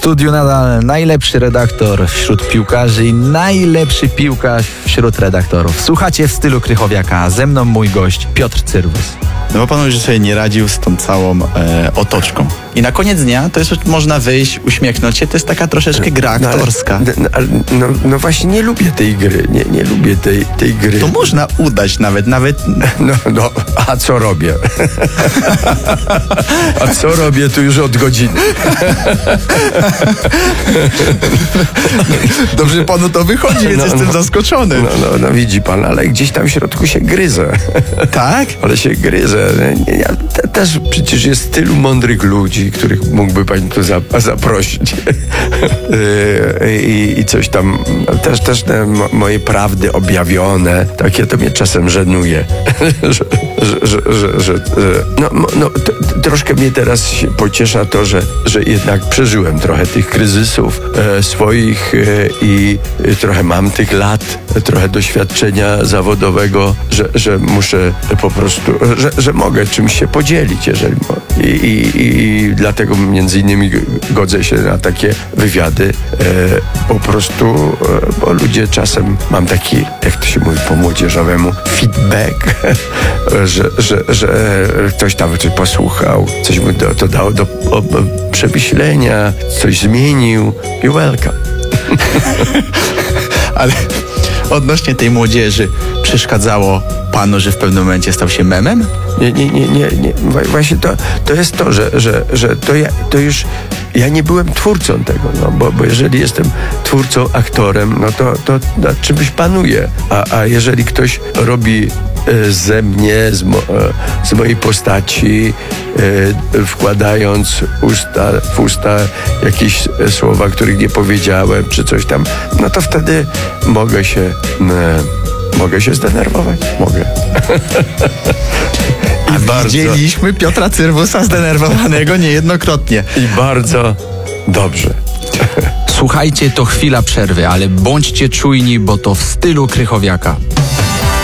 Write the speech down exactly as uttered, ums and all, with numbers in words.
studiu nadal najlepszy redaktor wśród piłkarzy i najlepszy piłkarz wśród redaktorów. Słuchacie W stylu Krychowiaka. Ze mną mój gość Piotr Cyrwus. No bo pan już sobie nie radził z tą całą e, otoczką. I na koniec dnia to jest, można wyjść, uśmiechnąć się, to jest taka troszeczkę gra aktorska. No, ale, no, no, no właśnie nie lubię tej gry, nie, nie lubię tej, tej gry. To można udać nawet, nawet... No, no, a co robię? A co robię tu już od godziny? Dobrze panu to wychodzi, więc no, jestem no, zaskoczony. No, no, no widzi pan, ale gdzieś tam w środku się gryzę. Tak? Ale się gryzę. Ja, te, też przecież jest tylu mądrych ludzi, których mógłby pan tu za, zaprosić. I, I coś tam, też, też te moje prawdy objawione, takie to mnie czasem żenuje. że, że, że, że, że, no, no, to, troszkę mnie teraz się pociesza to, że, że jednak przeżyłem trochę tych kryzysów e, swoich e, i e, trochę mam tych lat, e, trochę doświadczenia zawodowego, że, że muszę po prostu, że, że mogę czymś się podzielić, jeżeli I, i, i dlatego między innymi godzę się na takie wywiady e, po prostu, e, bo ludzie czasem, mam taki, jak to się mówi po młodzieżowemu, feedback, że, że, że ktoś tam coś posłuchał, coś mu do, to dało do o, przemyślenia, coś zmienił. You're welcome. Ale odnośnie tej młodzieży, przeszkadzało panu, że w pewnym momencie stał się memem? Nie, nie, nie, nie, nie. Właśnie to, to jest to, że, że, że to, ja, to już ja nie byłem twórcą tego, no, bo, bo jeżeli jestem twórcą, aktorem, no to, to nad czymś panuję. A, a jeżeli ktoś robi e, ze mnie, z, mo, e, z mojej postaci, e, wkładając usta, w usta jakieś e, słowa, których nie powiedziałem, czy coś tam, no to wtedy mogę się e, mogę się zdenerwować. Mogę. I bardzo, widzieliśmy Piotra Cyrwusa zdenerwowanego niejednokrotnie. I bardzo dobrze. Słuchajcie, to chwila przerwy, ale bądźcie czujni, bo to W stylu Krychowiaka.